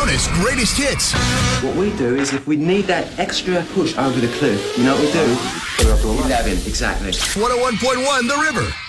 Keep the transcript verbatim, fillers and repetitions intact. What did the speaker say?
bonus greatest hits. What we do is if we need that extra push over the cliff, you know what we do? Put it up to eleven. Exactly. one oh one point one The River.